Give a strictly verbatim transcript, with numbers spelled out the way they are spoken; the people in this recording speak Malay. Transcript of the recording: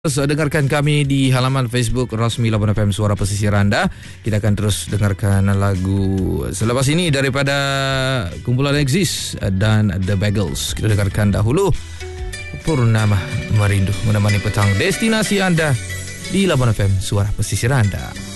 Terus dengarkan kami di halaman Facebook rasmi Labuan F M Suara Pesisir Anda. Kita akan terus dengarkan lagu selepas ini daripada kumpulan Exist dan The Bagels. Kita dengarkan dahulu Purnama Merindu, menemani petang destinasi anda di Labuan F M Suara Pesisir Anda.